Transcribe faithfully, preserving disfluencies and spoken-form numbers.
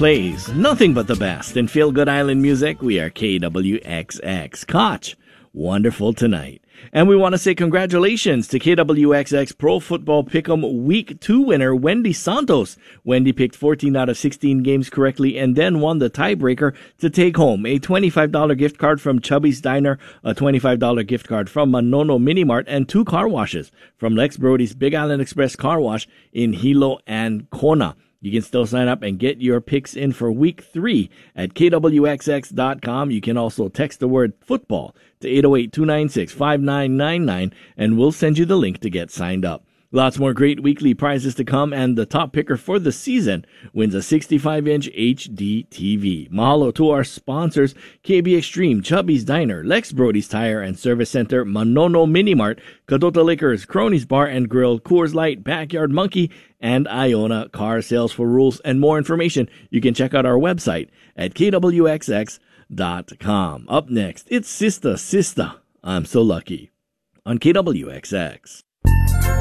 plays nothing but the best in feel-good island music. We are K W X X. Koch, wonderful tonight. And we want to say congratulations to K W X X Pro Football Pick'em Week two winner, Wendy Santos. Wendy picked fourteen out of sixteen games correctly and then won the tiebreaker to take home a twenty-five dollars gift card from Chubby's Diner, a twenty-five dollars gift card from Manono Mini Mart, and two car washes from Lex Brody's Big Island Express Car Wash in Hilo and Kona. You can still sign up and get your picks in for week three at K W X X dot com. You can also text the word football to eight oh eight, two nine six, five nine nine nine and we'll send you the link to get signed up. Lots more great weekly prizes to come, and the top picker for the season wins a sixty-five inch H D T V. Mahalo to our sponsors, K B Extreme, Chubby's Diner, Lex Brody's Tire and Service Center, Manono Mini Mart, Kadota Liquors, Cronies Bar and Grill, Coors Light, Backyard Monkey, and Iona Car Sales. For rules and more information, you can check out our website at K W X X dot com. Up next, it's Sista Sista, I'm So Lucky on K W X X.